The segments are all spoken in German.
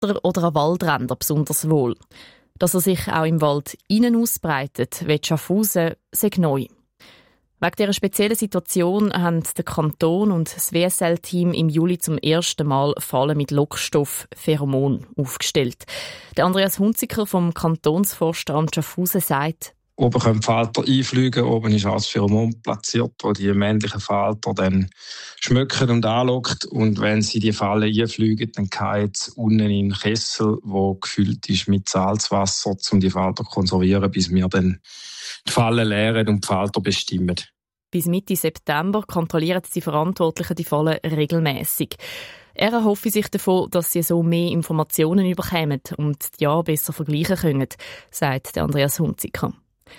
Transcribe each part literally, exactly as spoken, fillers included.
Nester oder an Waldrändern besonders wohl. Dass er sich auch im Wald innen ausbreitet, wie Schaffhausen, sei neu. Wegen dieser speziellen Situation haben der Kanton und das W S L-Team im Juli zum ersten Mal Fallen mit Lockstoff Pheromon aufgestellt. Der Andreas Hunziker vom Kantonsforstamt Schaffhausen sagt: Oben können Falter einfliegen, oben ist auch das Pheromon platziert, wo die männlichen Falter dann schmücken und anlockt. Und wenn sie die Falle einfliegen, dann geht es unten in den Kessel, der gefüllt ist mit Salzwasser, um die Falter zu konservieren, bis wir dann die Falle leeren und die Falter bestimmen. Bis Mitte September kontrollieren die Verantwortlichen die Fallen regelmäßig. Er erhoffe sich davon, dass sie so mehr Informationen bekommen und die Jahre besser vergleichen können, sagt Andreas Hunziker.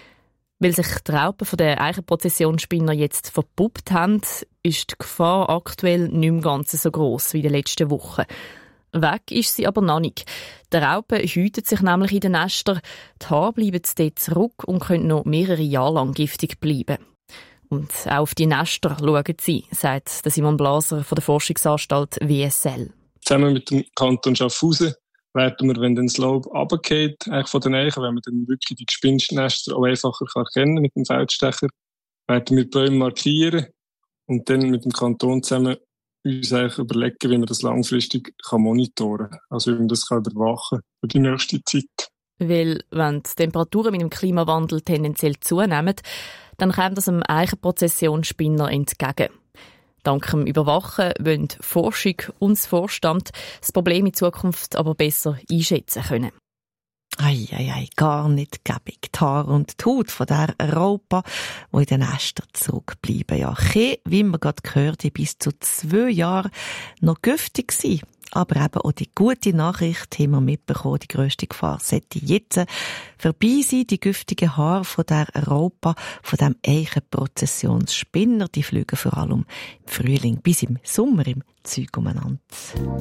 Weil sich die Raupen von der Eichenprozessionsspinner jetzt verpuppt haben, ist die Gefahr aktuell nicht mehr ganz so gross wie in den letzten Wochen. Weg ist sie aber noch nicht. Die Raupen hüten sich nämlich in den Nestern. Die Haare bleiben dort zurück und können noch mehrere Jahre lang giftig bleiben. Und auch auf die Nester schauen sie, sagt Simon Blaser von der Forschungsanstalt W S L. Zusammen mit dem Kanton Schaffhausen werden wir, wenn dann das Laub runtergeht, eigentlich von den Eichen, wenn man dann wirklich die Gespinstnester auch einfacher kann erkennen mit dem Feldstecher, werden wir die Bäume markieren und dann mit dem Kanton zusammen uns eigentlich überlegen, wie man das langfristig kann monitoren kann. Also wie man das kann überwachen für die nächste Zeit. Weil, wenn die Temperaturen mit dem Klimawandel tendenziell zunehmen, dann kommt das dem Eichenprozessionsspinner entgegen. Dank dem Überwachen wollen Forschung und das Vorstand das Problem in Zukunft aber besser einschätzen können. Ei, ei, ei, gar nicht gäbig. Die Haare und die Haut von der Raupe, die in den Nestern zurückbleiben. Ja, Käse, wie man gerade gehört, bis zu zwei Jahren noch giftig gewesen. Aber eben auch die gute Nachricht haben wir mitbekommen, die grösste Gefahr sollte jetzt vorbei sein. Die giftigen Haare von der Raupe, von dem Eichenprozessionsspinner, die fliegen vor allem im Frühling bis im Sommer im Zeug umeinander.